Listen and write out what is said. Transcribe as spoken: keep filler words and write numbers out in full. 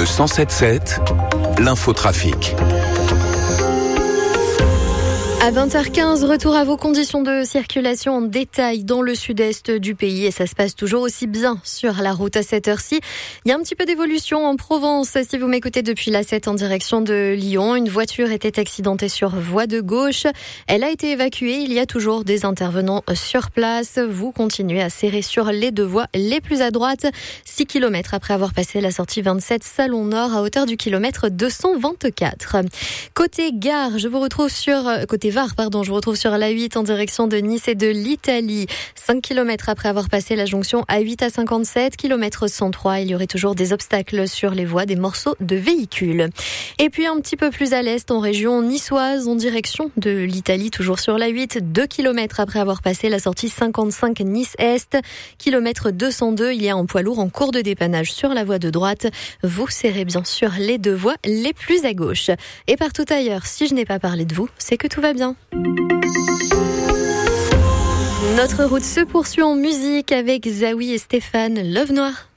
cent sept sept, l'infotrafic. À vingt heures quinze, retour à vos conditions de circulation en détail dans le sud-est du pays et ça se passe toujours aussi bien sur la route à cette heure-ci. Il y a un petit peu d'évolution en Provence. Si vous m'écoutez depuis l'A sept en direction de Lyon, une voiture était accidentée sur voie de gauche. Elle a été évacuée. Il y a toujours des intervenants sur place. Vous continuez à serrer sur les deux voies les plus à droite. six kilomètres après avoir passé la sortie vingt-sept Salon Nord à hauteur du kilomètre deux cent vingt-quatre. Côté gare, je vous retrouve sur côté Var, pardon, je vous retrouve sur l'A huit en direction de Nice et de l'Italie. cinq kilomètres après avoir passé la jonction A huit à cinquante-sept, kilomètre cent trois, il y aurait toujours des obstacles sur les voies, des morceaux de véhicules. Et puis un petit peu plus à l'est, en région niçoise, en direction de l'Italie, toujours sur l'A huit, deux kilomètres après avoir passé la sortie cinquante-cinq Nice-Est, kilomètre deux cent deux, il y a un poids lourd en cours de dépannage sur la voie de droite. Vous serrez bien sûr les deux voies les plus à gauche. Et partout ailleurs, si je n'ai pas parlé de vous, c'est que tout va bien. Notre route se poursuit en musique avec Zawi et Stéphane, Love Noir.